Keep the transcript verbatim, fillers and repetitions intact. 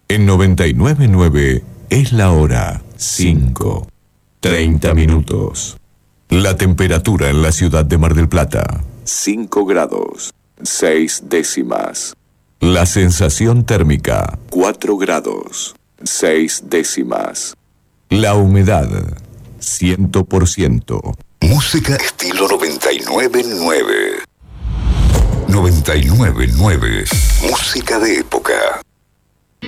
En noventa y nueve punto nueve es la hora cinco, treinta minutos. La temperatura en la ciudad de Mar del Plata, cinco grados, seis décimas. La sensación térmica, cuatro grados, seis décimas. La humedad, cien por ciento. Música estilo noventa y nueve punto nueve. noventa y nueve punto nueve. Música de época.